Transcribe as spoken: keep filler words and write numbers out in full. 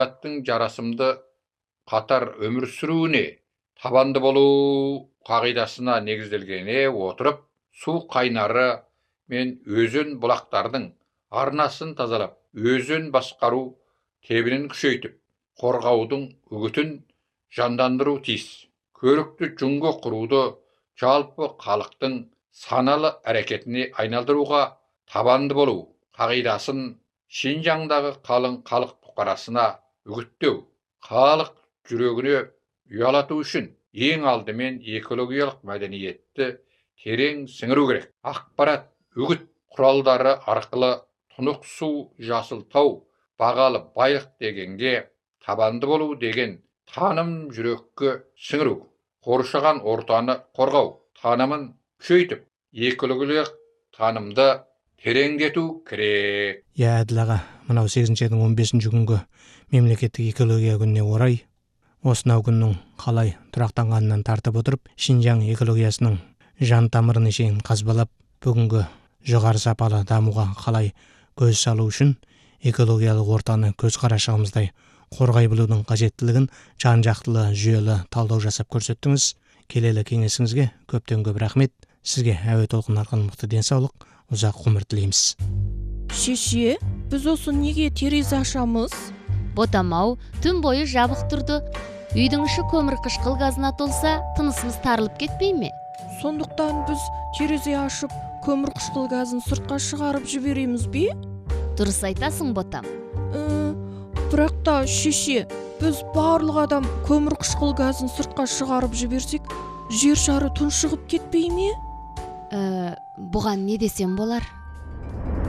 Табиғаттың жарасымды қатар өмір сүруіне табанды болу қағидасына негізделгене отырып, су қайнары мен өзен бұлақтардың арнасын тазалап, өзен басқару тебінін күшейтіп, қорғаудың үгітін жандандыру тиіс. Көрікті жүңгі құруды жалпы халықтың саналы әрекетіне айналдыруға табанды болу қағидасын Шинжаңдағы қалың халық бұқарасына үгіттеу, халық жүрегіне ұялату үшін ең алдымен экологиялық мәдениетті терең сіңіру керек. Ақпарат, үгіт құралдары арқылы тұнық су, жасыл тау, бағалы байлық дегенге табанды болу деген таным жүрекке сіңіру, қоршаған ортаны қорғау танымын күшейтіп, экологиялық танымды тереңдету керек. Я Әділ аға, мынау сегізінші айдың он бесінші күнгі мемлекеттік экология күніне орай осынау күннің қалай тұрақтанғанынан тартып отырып, Шинжаң экологиясының жан тамырын шейін қазбалап, бүгінгі жоғары сапалы дамуға қалай көз салу үшін экологиялық ортаны көз қарашығымыздай қорғай білудің қажеттілігін жан-жақтылы жүйелі талдау жасап көрсеттіңіз. Келелі кеңесіңізге көптен көп рахмет. Сізге әуе толқын арқылы мықты денсаулық, ұзақ ғұмыр тілейміз. Шеше, біз осы неге терезе ашамыз? Ботамау түн бойы жабық тұрды. Үйдің іші көмір қышқыл газына толса, тынысымыз тарылып кетпей ме? Сондықтан біз терезе ашып, көмір қышқыл газын сыртқа шығарып жібереміз бе? Дұрыс айтасың, ботам. Ә, бірақ та шеше, біз барлық адам көмір қышқыл газын сыртқа шығарып жіберсек, жер шары тұншығып кетпей ме? Ә, бұған не десем болар?